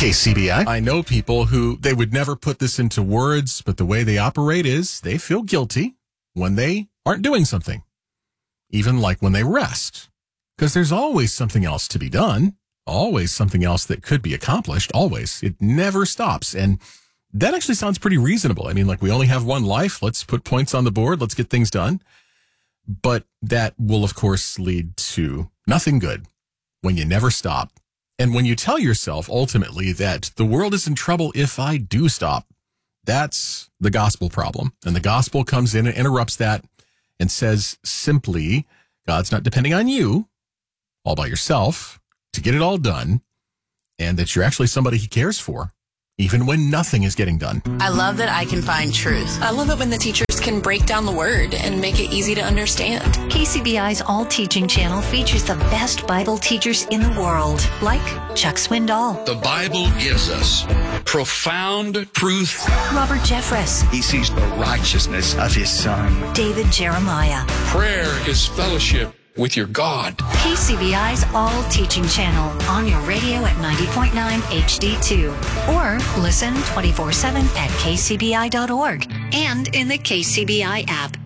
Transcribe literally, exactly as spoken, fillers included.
K C B I. I know people who they would never put this into words, but the way they operate is they feel guilty when they aren't doing something, even like when they rest, because there's always something else to be done, always something else that could be accomplished, always. It never stops. And that actually sounds pretty reasonable. I mean, like, we only have one life. Let's put points on the board. Let's get things done. But that will, of course, lead to nothing good when you never stop. And when you tell yourself ultimately that the world is in trouble if I do stop, that's the gospel problem. And the gospel comes in and interrupts that and says simply, God's not depending on you all by yourself to get it all done, and that you're actually somebody he cares for, even when nothing is getting done. I love that I can find truth. I love it when the teachers can break down the word and make it easy to understand. K C B I's All Teaching channel features the best Bible teachers in the world, like Chuck Swindoll. The Bible gives us profound truth. Robert Jeffress. He sees the righteousness of his son. David Jeremiah. Prayer is fellowship with your God. K C B I's All Teaching channel on your radio at ninety point nine H D two. Or listen twenty-four seven at k c b i dot org and in the K C B I app.